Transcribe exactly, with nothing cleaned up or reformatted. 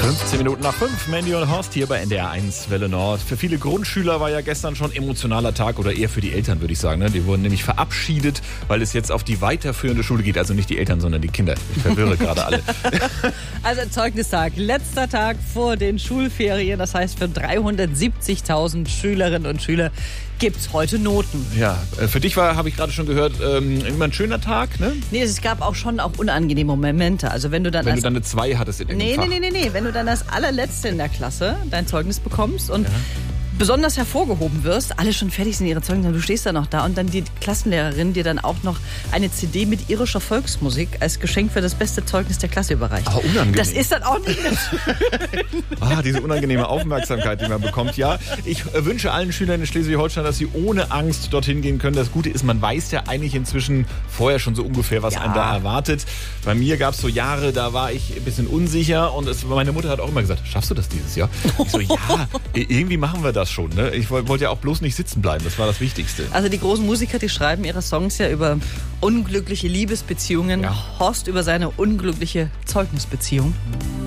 fünfzehn Minuten nach fünf, Mandy und Horst hier bei N D R eins Welle Nord. Für viele Grundschüler war ja gestern schon emotionaler Tag oder eher für die Eltern, würde ich sagen. Ne? Die wurden nämlich verabschiedet, weil es jetzt auf die weiterführende Schule geht. Also nicht die Eltern, sondern die Kinder. Ich verwirre gerade alle. Also Zeugnistag, letzter Tag vor den Schulferien. Das heißt, für dreihundertsiebzigtausend Schülerinnen und Schüler gibt es heute Noten. Ja, für dich war, habe ich gerade schon gehört, ähm, immer ein schöner Tag, ne? Nee, es gab auch schon auch unangenehme Momente. Also wenn du dann Wenn als du dann eine zwei hattest in Nee, Fach. nee, nee, nee, nee. Wenn du dann als allerletzte in der Klasse dein Zeugnis bekommst und Ja. besonders hervorgehoben wirst, alle schon fertig sind ihre Zeugnisse, du stehst da noch da und dann die Klassenlehrerin dir dann auch noch eine C D mit irischer Volksmusik als Geschenk für das beste Zeugnis der Klasse überreicht. Aber unangenehm. Das ist dann auch nicht mehr Ah, diese unangenehme Aufmerksamkeit, die man bekommt. Ja, ich äh, wünsche allen Schülern in Schleswig-Holstein, dass sie ohne Angst dorthin gehen können. Das Gute ist, man weiß ja eigentlich inzwischen vorher schon so ungefähr, was Ja. einen da erwartet. Bei mir gab es so Jahre, da war ich ein bisschen unsicher und es, meine Mutter hat auch immer gesagt, schaffst du das dieses Jahr? Ich so, ja, irgendwie machen wir das schon. Ne? Ich wollte ja auch bloß nicht sitzen bleiben, das war das Wichtigste. Also die großen Musiker, die schreiben ihre Songs ja über unglückliche Liebesbeziehungen. Ja. Horst über seine unglückliche Zeugnisbeziehung.